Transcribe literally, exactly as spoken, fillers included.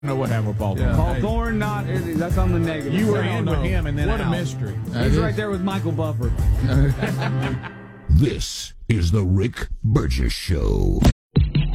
know what happened with Paul Thorne. Yeah. Paul Hey. Thorne, not that's on the negative. You were I don't in with know. him and then What a out. mystery. He's right there with Michael Buffer. This is the Rick Burgess Show.